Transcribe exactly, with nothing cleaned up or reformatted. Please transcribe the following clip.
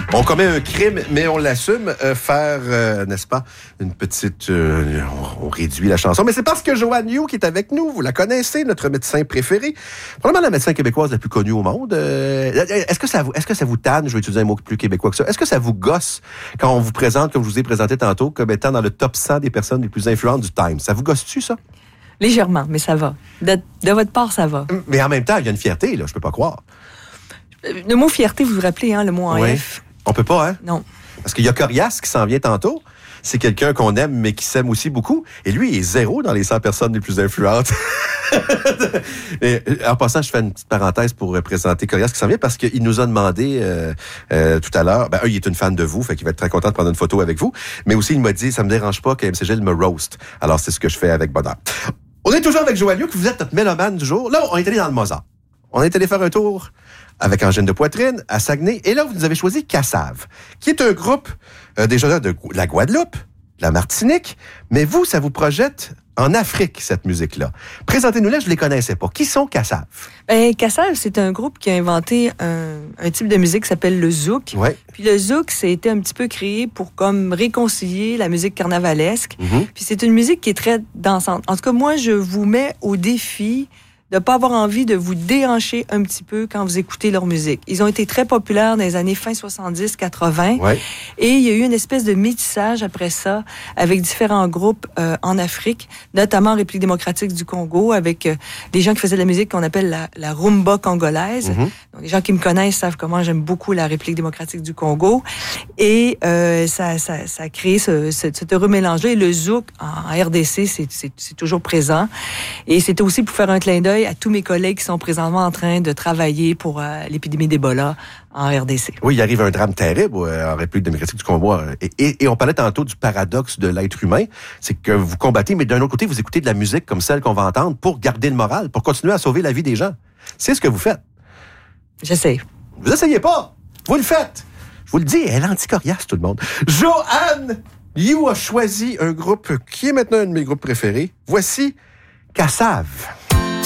On commet un crime, mais on l'assume. Euh, faire, euh, n'est-ce pas, une petite... Euh, on, on réduit la chanson. Mais c'est parce que Joanne Yu qui est avec nous, vous la connaissez, notre médecin préféré. Probablement la médecin québécoise la plus connue au monde. Euh, est-ce que ça vous, est-ce que ça vous tanne, je vais utiliser un mot plus québécois que ça, est-ce que ça vous gosse quand on vous présente, comme je vous ai présenté tantôt, comme étant dans le top cent des personnes les plus influentes du Time? Ça vous gosse-tu, ça? Légèrement, mais ça va. De, de votre part, ça va. Mais en même temps, il y a une fierté, là, je peux pas croire. Le mot fierté, vous vous rappelez, hein, le mot en oui. F? On peut pas, hein? Non. Parce qu'il y a Corias qui s'en vient tantôt. C'est quelqu'un qu'on aime, mais qui s'aime aussi beaucoup. Et lui, il est zéro dans les cent personnes les plus influentes. Et, en passant, je fais une petite parenthèse pour présenter Corias qui s'en vient parce qu'il nous a demandé euh, euh, tout à l'heure, ben, un, il est une fan de vous, fait qu'il va être très content de prendre une photo avec vous. Mais aussi, il m'a dit, ça me dérange pas qu'M C G me roast. Alors, c'est ce que je fais avec bonheur. On est toujours avec Joanne Yu, que vous êtes notre mélomane du jour. Là, on est allé dans le Mozart. On est allé faire un tour avec Angine de Poitrine à Saguenay. Et là, vous nous avez choisi Cassave, qui est un groupe euh, déjà de la Guadeloupe, de la Martinique. Mais vous, ça vous projette en Afrique, cette musique-là. Présentez-nous-la, je ne les connaissais pas. Qui sont Cassave? Ben, Cassave, c'est un groupe qui a inventé un, un type de musique qui s'appelle le zouk. Ouais. Puis le zouk, ça a été un petit peu créé pour comme réconcilier la musique carnavalesque. Mm-hmm. Puis c'est une musique qui est très dansante. En tout cas, moi, je vous mets au défi de ne pas avoir envie de vous déhancher un petit peu quand vous écoutez leur musique. Ils ont été très populaires dans les années fin soixante-dix quatre-vingt. Ouais. Et il y a eu une espèce de métissage après ça avec différents groupes euh, en Afrique, notamment en République démocratique du Congo, avec euh, des gens qui faisaient de la musique qu'on appelle la, la rumba congolaise. Mm-hmm. Donc, les gens qui me connaissent savent comment j'aime beaucoup la République démocratique du Congo. Et euh, ça, ça, ça a créé ce, ce, ce heureux mélange-là. Et le zouk, en R D C, c'est, c'est, c'est toujours présent. Et c'était aussi pour faire un clin d'œil à tous mes collègues qui sont présentement en train de travailler pour euh, l'épidémie d'Ebola en R D C. Oui, il arrive un drame terrible euh, en République démocratique du Congo. Et, et, et on parlait tantôt du paradoxe de l'être humain. C'est que vous combattez, mais d'un autre côté, vous écoutez de la musique comme celle qu'on va entendre pour garder le moral, pour continuer à sauver la vie des gens. C'est ce que vous faites. J'essaie. Vous essayez pas. Vous le faites. Je vous le dis, elle est anti-coriace, tout le monde. Joanne Yu a choisi un groupe qui est maintenant un de mes groupes préférés. Voici Cassave.